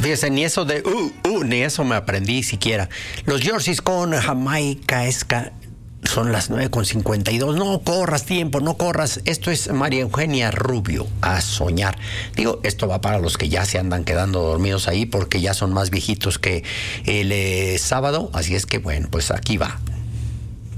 Fíjese, ni eso de ni eso me aprendí siquiera. Los Yorkshires con Jamaica Esca. Son las 9:52. No corras, tiempo, no corras. Esto es María Eugenia Rubio, a soñar. Digo, esto va para los que ya se andan quedando dormidos ahí porque ya son más viejitos que el sábado. Así es que, bueno, pues aquí va.